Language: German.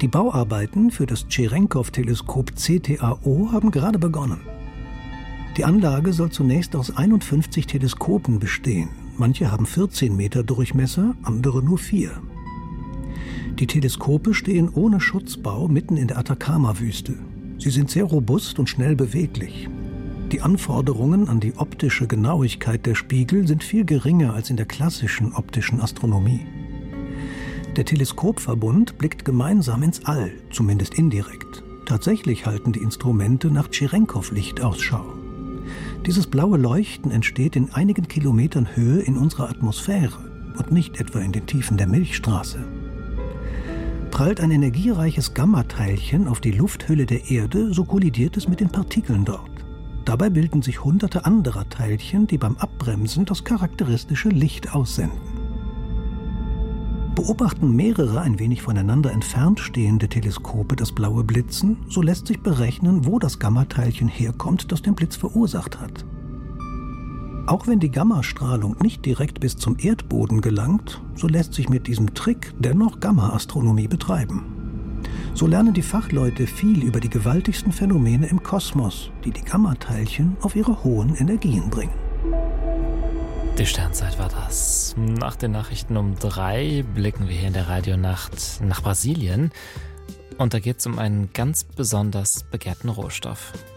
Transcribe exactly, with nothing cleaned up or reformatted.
Die Bauarbeiten für das Tscherenkow-Teleskop C T A O haben gerade begonnen. Die Anlage soll zunächst aus einundfünfzig Teleskopen bestehen. Manche haben vierzehn Meter Durchmesser, andere nur vier. Die Teleskope stehen ohne Schutzbau mitten in der Atacama-Wüste. Sie sind sehr robust und schnell beweglich. Die Anforderungen an die optische Genauigkeit der Spiegel sind viel geringer als in der klassischen optischen Astronomie. Der Teleskopverbund blickt gemeinsam ins All, zumindest indirekt. Tatsächlich halten die Instrumente nach Tscherenkow-Licht Ausschau. Dieses blaue Leuchten entsteht in einigen Kilometern Höhe in unserer Atmosphäre und nicht etwa in den Tiefen der Milchstraße. Prallt ein energiereiches Gammateilchen auf die Lufthülle der Erde, so kollidiert es mit den Partikeln dort. Dabei bilden sich hunderte anderer Teilchen, die beim Abbremsen das charakteristische Licht aussenden. Beobachten mehrere ein wenig voneinander entfernt stehende Teleskope das blaue Blitzen, so lässt sich berechnen, wo das Gammateilchen herkommt, das den Blitz verursacht hat. Auch wenn die Gammastrahlung nicht direkt bis zum Erdboden gelangt, so lässt sich mit diesem Trick dennoch Gamma-Astronomie betreiben. So lernen die Fachleute viel über die gewaltigsten Phänomene im Kosmos, die die Gammateilchen auf ihre hohen Energien bringen. Die Sternzeit war das. Nach den Nachrichten um drei blicken wir hier in der Radionacht nach Brasilien. Und da geht es um einen ganz besonders begehrten Rohstoff.